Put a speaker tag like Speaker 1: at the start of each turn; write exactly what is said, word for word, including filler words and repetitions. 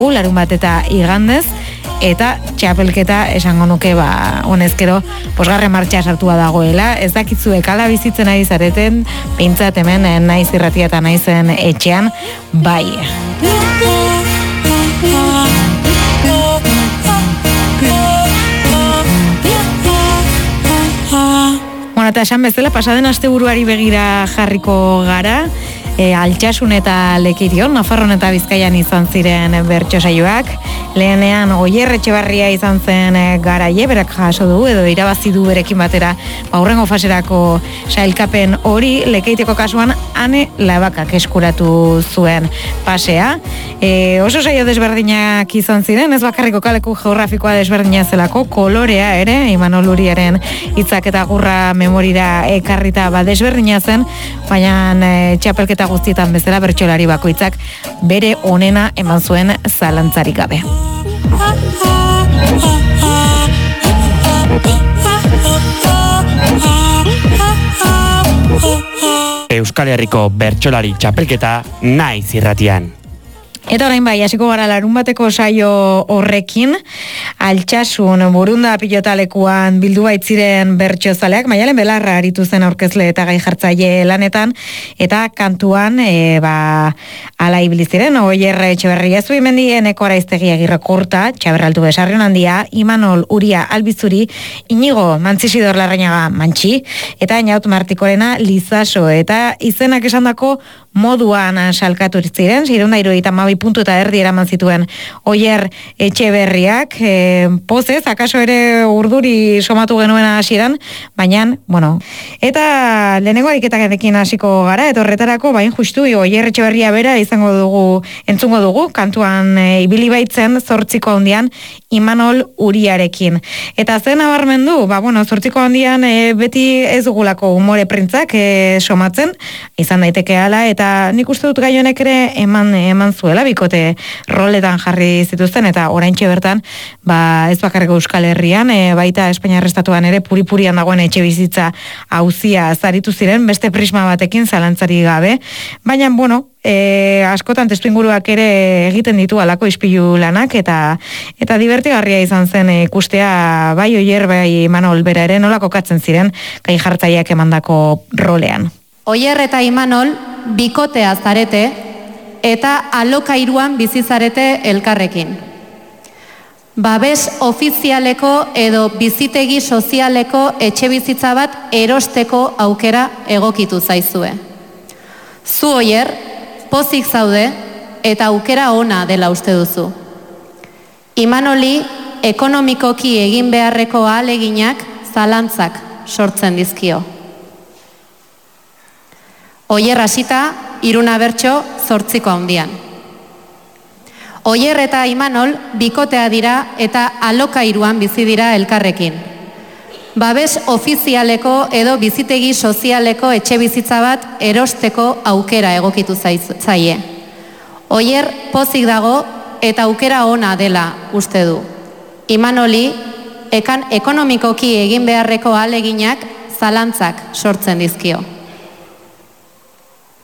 Speaker 1: larun bat eta igandez, eta txapelketa esango nuke ba honezkero posgarren martxa sartua dagoela. Ez dakitzuek ala bizitzen ari zareten, behintzat hemen naiz irratia eta naizen etxean bai. Bueno, eta esan bezala pasaden asteburuari begira jarriko gara. E, Altsasun eta Lekeition, Nafarroan eta Bizkaian izan ziren bertso saioak. Lehenean Oier Etxebarria izan zen garaie, berak jaso du edo irabazi du berekin batera aurrengo faserako sailkapen hori. Lekeiteko kasuan Ane Labakak eskuratu zuen pasea. E, oso saio desberdinak izan ziren, ez bakarriko kaleku geografikoa desberdina zelako, kolorea ere, Imanol Uriaren hitzak eta gurra memorira ekarrita ba desberdina zen, baina e, txapelketa guztietan bezala bertsolari bakoitzak bere onena eman zuen zalantzarik gabe.
Speaker 2: Euskal Herriko bertsolari txapelketa naiz irratian.
Speaker 1: Eta orain bai, hasiko gara larun bateko saio horrekin, Altsasun Burunda pilotalekuan bildu baitziren bertsozaleak, Maialen Belarra aritu zen aurkezle eta gai jartzaile lanetan, eta kantuan, e, ba, ala ibili ziren, Oier Etxebarria Zubimendi, Eneko Araiztegi Agirre Korta, Txaberraltu Besarrion Handia, Imanol Uria Albizuri, Inigo Mantzisidor Larrañaga Mantxi, eta Inaut Martikorena Lizaso, eta izenak esandako moduan salkatu ziren, zireunda iruditan hamabi puntu eta erdi eraman zituen Oier Etxeberriak, e, pozez, akaso ere urduri somatu genuen hasieran, baina, bueno, eta lehenengo ariketarekin hasiko gara, eta horretarako, bain justu, Oier Etxeberria bera izango dugu, entzungo dugu, kantuan e, ibili baitzen zortziko handian Imanol Uriarekin. Eta zen nabarmendu, ba, bueno, zortziko handian e, beti ez dugulako umore printzak e, somatzen, izan daiteke ala, eta nik uste dut gai honek ere eman, eman zuela, bikote roletan jarri zituzten, eta oraintxe bertan, ba, ez bakarreko Euskal Herrian, e, baita Espainiar Estatuan ere puri-purian dagoen etxe bizitza auzia zaritu ziren, beste prisma batekin zalantzari gabe, baina, bueno, E, askotan testuinguruak ere egiten ditu alako ispilu lanak, eta eta divertigarria izan zen ikustea bai Oier bai Imanol bera ere nola kokatzen ziren gai jartzaileak emandako rolean.
Speaker 3: Oier eta Imanol bikotea zarete eta alokairuan bizi zarete elkarrekin. Babes ofizialeko edo bizitegi sozialeko etxe bizitza bat erosteko aukera egokitu zaizue. Zu Oier pozik zaude eta aukera ona dela uste duzu. Imanoli ekonomikoki egin beharreko ahaleginak zalantzak sortzen dizkio. Oier hasita hiruna bertso zortziko handian. Oier eta Imanol bikotea dira eta alokairuan bizi dira elkarrekin. Babes ofizialeko edo bizitegi sozialeko etxe bizitza bat erosteko aukera egokitu zaie. Oier pozik dago eta aukera ona dela uste du. Imanoli ekan ekonomikoki egin beharreko ahaleginak zalantzak sortzen dizkio.